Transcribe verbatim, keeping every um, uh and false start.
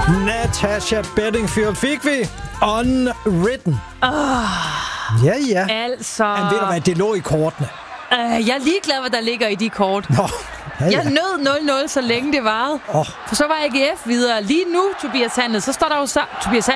Natasha Bedingfield fik vi. Unwritten. Oh, ja, ja. Altså... Men ved du hvad, det lå i kortene. Uh, jeg er ligeglad, hvad der ligger i de kort. Nå, ja, ja. Jeg nød nul nul, så længe det varede. Oh. For så var A G F videre. Lige nu, Tobias Handel, så står der jo så... Tobias